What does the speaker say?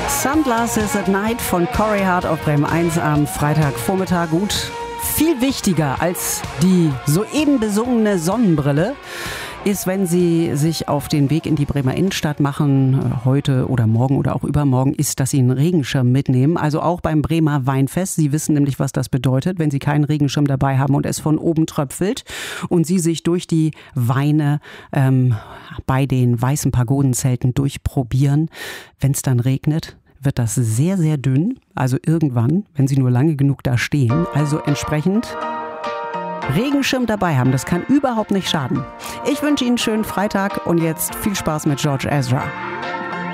Sunglasses at Night von Corey Hart auf Bremen 1 am Freitagvormittag. Gut, viel wichtiger als die soeben besungene Sonnenbrille ist, wenn Sie sich auf den Weg in die Bremer Innenstadt machen, heute oder morgen oder auch übermorgen, ist, dass Sie einen Regenschirm mitnehmen. Also auch beim Bremer Weinfest. Sie wissen nämlich, was das bedeutet, wenn Sie keinen Regenschirm dabei haben und es von oben tröpfelt und Sie sich durch die Weine bei den weißen Pagodenzelten durchprobieren. Wenn es dann regnet, wird das sehr, sehr dünn. Also irgendwann, wenn Sie nur lange genug da stehen. Also entsprechend Regenschirm dabei haben, das kann überhaupt nicht schaden. Ich wünsche Ihnen einen schönen Freitag und jetzt viel Spaß mit George Ezra.